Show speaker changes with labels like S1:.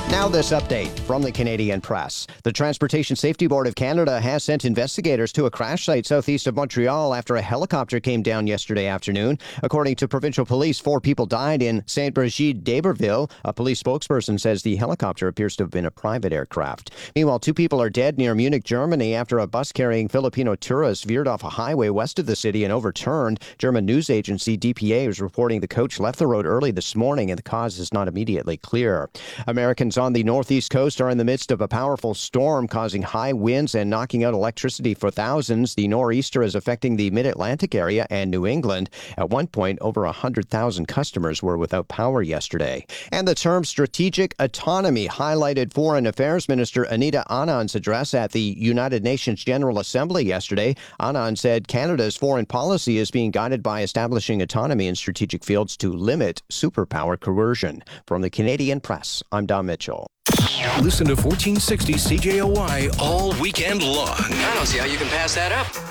S1: Now this update from the Canadian Press. The Transportation Safety Board of Canada has sent investigators to a crash site southeast of Montreal after a helicopter came down yesterday afternoon. According to provincial police, 4 people died in Saint-Brigid d'Iberville. A police spokesperson says the helicopter appears to have been a private aircraft. Meanwhile, 2 people are dead near Munich, Germany after a bus carrying Filipino tourists veered off a highway west of the city and overturned. German news agency DPA is reporting the coach left the road early this morning and the cause is not immediately clear. Americans on the northeast coast are in the midst of a powerful storm causing high winds and knocking out electricity for thousands. The nor'easter is affecting the mid-Atlantic area and New England. At one point, over 100,000 customers were without power yesterday. And the term strategic autonomy highlighted Foreign Affairs Minister Anita Anand's address at the United Nations General Assembly yesterday. Anand said Canada's foreign policy is being guided by establishing autonomy in strategic fields to limit superpower coercion. From the Canadian Press, I'm Don Mitchell.
S2: Listen to 1460 CJOY all weekend long.
S3: I don't see how you can pass that up.